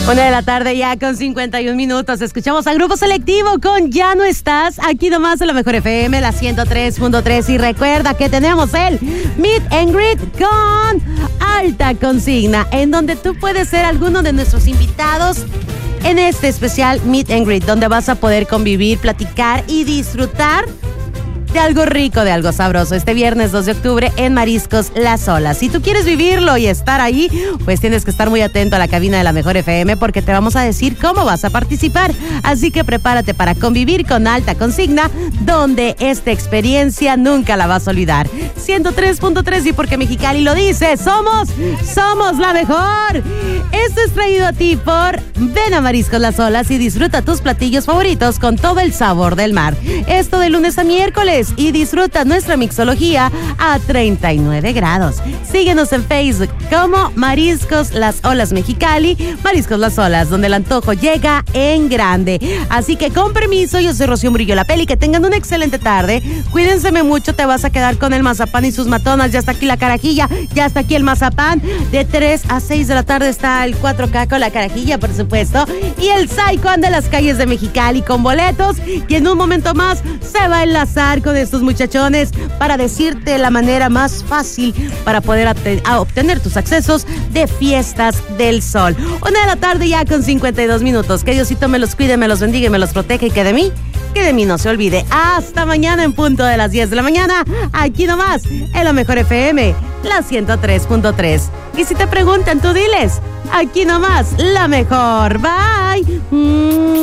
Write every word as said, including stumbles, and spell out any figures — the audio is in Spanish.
Una de la tarde ya con cincuenta y un minutos. Escuchamos a Grupo Selectivo con Ya No Estás. Aquí nomás en la Mejor F M, la ciento tres punto tres. Y recuerda que tenemos el Meet and Greet con Alta Consigna, en donde tú puedes ser alguno de nuestros invitados en este especial Meet and Greet, donde vas a poder convivir, platicar y disfrutar de algo rico, de algo sabroso, este viernes dos de octubre en Mariscos Las Olas. Si tú quieres vivirlo y estar ahí, pues tienes que estar muy atento a la cabina de la Mejor F M, porque te vamos a decir cómo vas a participar. Así que prepárate para convivir con Alta Consigna, donde esta experiencia nunca la vas a olvidar. ciento tres punto tres, y porque Mexicali lo dice, somos, somos la mejor. Esto es traído a ti por Ven a Mariscos Las Olas y disfruta tus platillos favoritos con todo el sabor del mar. Esto de lunes a miércoles, y disfruta nuestra mixología a treinta y nueve grados. Síguenos en Facebook como Mariscos Las Olas Mexicali, Mariscos Las Olas, donde el antojo llega en grande. Así que con permiso, yo soy Rocío Murillo La Peli, que tengan una excelente tarde. Cuídense mucho, te vas a quedar con el mazapán y sus matonas. Ya está aquí la carajilla, ya está aquí el mazapán. De tres a seis de la tarde está el cuatro K con la carajilla, por supuesto. Y el Psycho anda en las calles de Mexicali con boletos. Y en un momento más se va a enlazar con estos muchachones para decirte la manera más fácil para poder obtener tus accesos de Fiestas del Sol. Una de la tarde ya con cincuenta y dos minutos. Que Diosito me los cuide, me los bendiga y me los proteja, y que de mí, que de mí no se olvide. Hasta mañana en punto de las diez de la mañana, aquí nomás, en la Mejor F M, la ciento tres punto tres. Y si te preguntan, tú diles, aquí nomás, la mejor. Bye. Mm.